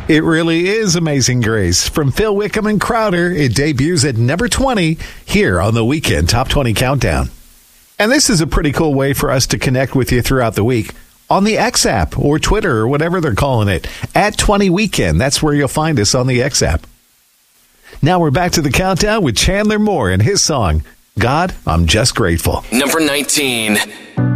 It really is Amazing Grace. From Phil Wickham and Crowder, it debuts at number 20 here on the Weekend Top 20 Countdown. And this is a pretty cool way for us to connect with you throughout the week on the X app or Twitter or whatever they're calling it. At 20 Weekend, that's where you'll find us on the X app. Now we're back to the countdown with Chandler Moore and his song, God, I'm Just Grateful. Number 19.